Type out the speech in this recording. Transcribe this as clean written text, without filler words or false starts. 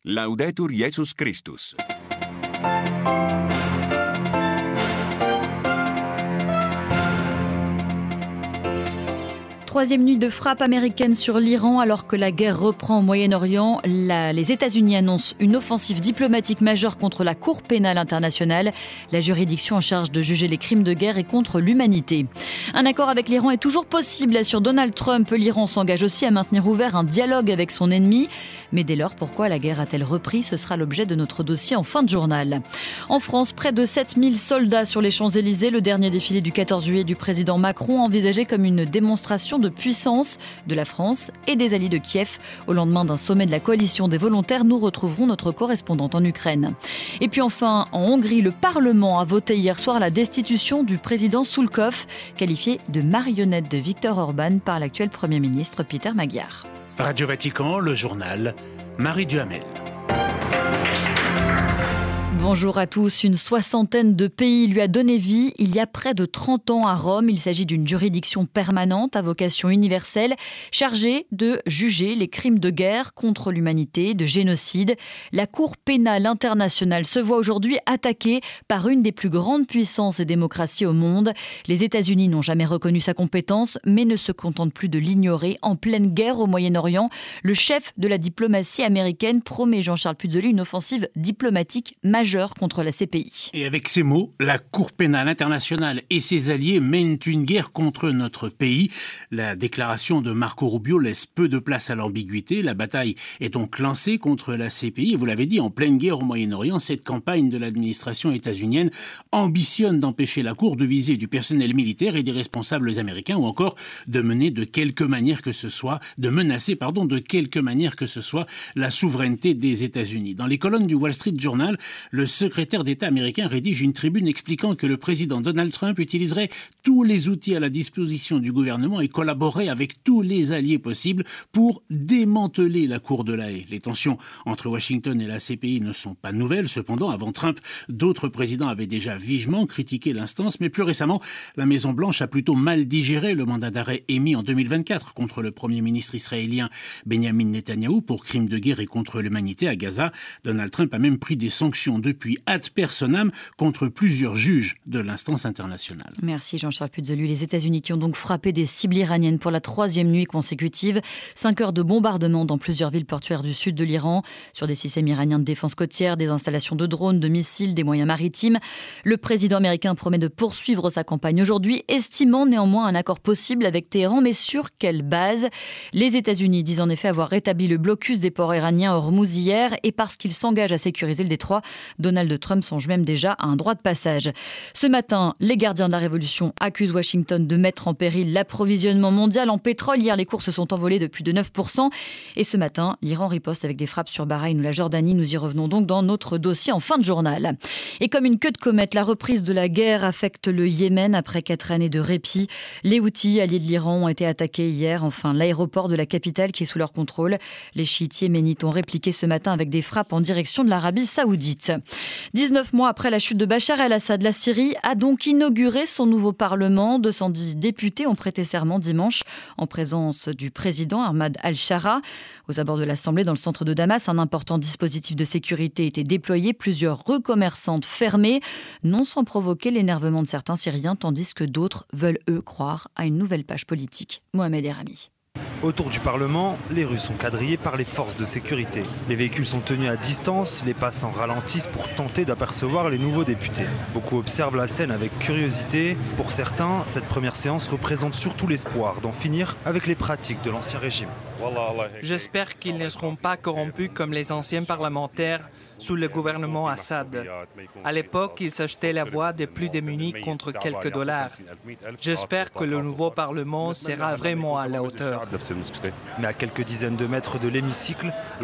Laudetur Jesus Christus. Troisième nuit de frappe américaine sur l'Iran alors que la guerre reprend au Moyen-Orient. Les États-Unis annoncent une offensive diplomatique majeure contre la Cour pénale internationale, la juridiction en charge de juger les crimes de guerre et contre l'humanité. Un accord avec l'Iran est toujours possible, assure Donald Trump. L'Iran s'engage aussi à maintenir ouvert un dialogue avec son ennemi. Mais dès lors, pourquoi la guerre a-t-elle repris ? Ce sera l'objet de notre dossier en fin de journal. En France, près de 7000 soldats sur les Champs-Élysées. Le dernier défilé du 14 juillet du président Macron, envisagé comme une démonstration de puissance de la France et des alliés de Kiev. Au lendemain d'un sommet de la coalition des volontaires, nous retrouverons notre correspondante en Ukraine. Et puis enfin, en Hongrie, le Parlement a voté hier soir la destitution du président Soulkov, qualifié de marionnette de Viktor Orban par l'actuel Premier ministre Péter Magyar. Radio Vatican, le journal, Marie Duhamel. Bonjour à tous. Une soixantaine de pays lui a donné vie il y a près de 30 ans à Rome. Il s'agit d'une juridiction permanente à vocation universelle, chargée de juger les crimes de guerre contre l'humanité, de génocide. La Cour pénale internationale se voit aujourd'hui attaquée par une des plus grandes puissances et démocraties au monde. Les États-Unis n'ont jamais reconnu sa compétence, mais ne se contentent plus de l'ignorer. En pleine guerre au Moyen-Orient, le chef de la diplomatie américaine promet, Jean-Charles Puzoli, une offensive diplomatique majeure contre la CPI. Et avec ces mots, la Cour pénale internationale et ses alliés mènent une guerre contre notre pays. La déclaration de Marco Rubio laisse peu de place à l'ambiguïté. La bataille est donc lancée contre la CPI. Et vous l'avez dit, en pleine guerre au Moyen-Orient, cette campagne de l'administration états-unienne ambitionne d'empêcher la Cour de viser du personnel militaire et des responsables américains ou encore de menacer de quelque manière que ce soit la souveraineté des États-Unis. Dans les colonnes du Wall Street Journal, le secrétaire d'État américain rédige une tribune expliquant que le président Donald Trump utiliserait tous les outils à la disposition du gouvernement et collaborerait avec tous les alliés possibles pour démanteler la Cour de la Haye. Les tensions entre Washington et la CPI ne sont pas nouvelles. Cependant, avant Trump, d'autres présidents avaient déjà vivement critiqué l'instance. Mais plus récemment, la Maison-Blanche a plutôt mal digéré le mandat d'arrêt émis en 2024 contre le Premier ministre israélien Benjamin Netanyahou pour crimes de guerre et contre l'humanité à Gaza. Donald Trump a même pris des sanctions depuis ad personam contre plusieurs juges de l'instance internationale. Merci Jean-Charles Puzoli. Les États-Unis qui ont donc frappé des cibles iraniennes pour la troisième nuit consécutive. 5 heures de bombardement dans plusieurs villes portuaires du sud de l'Iran, sur des systèmes iraniens de défense côtière, des installations de drones, de missiles, des moyens maritimes. Le président américain promet de poursuivre sa campagne aujourd'hui, estimant néanmoins un accord possible avec Téhéran, mais sur quelle base ? Les États-Unis disent en effet avoir rétabli le blocus des ports iraniens à Hormuz hier, et parce qu'ils s'engagent à sécuriser le détroit, Donald Trump songe même déjà à un droit de passage. Ce matin, les gardiens de la Révolution accusent Washington de mettre en péril l'approvisionnement mondial en pétrole. Hier, les cours se sont envolés de plus de 9%. Et ce matin, l'Iran riposte avec des frappes sur Bahreïn ou la Jordanie. Nous y revenons donc dans notre dossier en fin de journal. Et comme une queue de comète, la reprise de la guerre affecte le Yémen après 4 années de répit. Les Houthis, alliés de l'Iran, ont été attaqués hier. Enfin, l'aéroport de la capitale qui est sous leur contrôle. Les chiites yéménites ont répliqué ce matin avec des frappes en direction de l'Arabie Saoudite. 19 mois après la chute de Bachar el-Assad, la Syrie a donc inauguré son nouveau parlement. 210 députés ont prêté serment dimanche en présence du président Ahmad al-Shara. Aux abords de l'Assemblée, dans le centre de Damas, un important dispositif de sécurité était déployé. Plusieurs rues commerçantes fermées, non sans provoquer l'énervement de certains Syriens, tandis que d'autres veulent, eux, croire à une nouvelle page politique. Mohamed Erami. Autour du Parlement, les rues sont quadrillées par les forces de sécurité. Les véhicules sont tenus à distance, les passants ralentissent pour tenter d'apercevoir les nouveaux députés. Beaucoup observent la scène avec curiosité. Pour certains, cette première séance représente surtout l'espoir d'en finir avec les pratiques de l'ancien régime. J'espère qu'ils ne seront pas corrompus comme les anciens parlementaires sous le gouvernement Assad. À l'époque, ils s'achetaient la voix des plus démunis contre quelques dollars. J'espère que le nouveau Parlement sera vraiment à la hauteur. Mais à quelques dizaines de mètres de l'hémicycle,